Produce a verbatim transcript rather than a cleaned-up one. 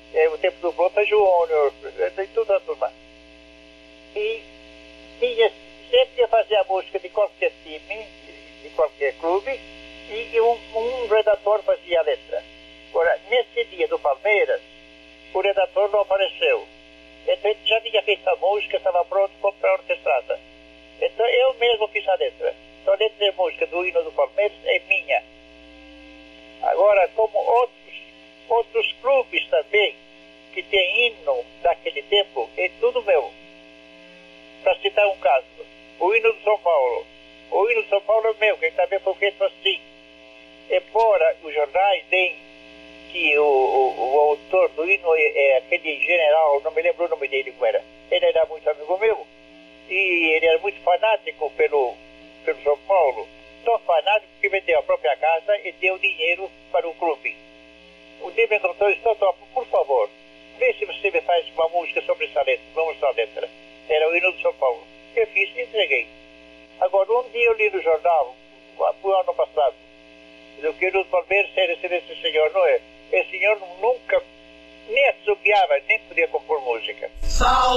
é, o tempo do Blota Júnior, de tudo a turma. E tinha, sempre ia fazer a música de qualquer time, de qualquer clube, e um, um redator fazia a letra. Agora, nesse dia do Palmeiras, o redator não apareceu. Então ele já tinha feito a música, estava pronto para a orquestrada. Então eu mesmo fiz a letra. Então a letra e a música do hino do Palmeiras é minha. Agora, como outros, outros clubes também, que tem hino daquele tempo, é tudo meu. Para citar um caso, o hino do São Paulo. O hino do São Paulo é meu, que também foi feito assim. Embora os jornais deem que o, o, o autor do hino é, é aquele general, não me lembro o nome dele como era. Ele era muito amigo meu e ele era muito fanático pelo, pelo São Paulo. Tão fanático que vendeu a própria casa e deu dinheiro para o clube. O dia me encontrou e disse, por favor, vê se você me faz uma música sobre essa letra. Vamos essa letra. Era o hino do São Paulo. Eu fiz e entreguei. Agora, um dia eu li no jornal, o ano passado, do que o Palmeiras era esse senhor, não é? Esse senhor nunca nem assobiava, nem podia compor música. Sal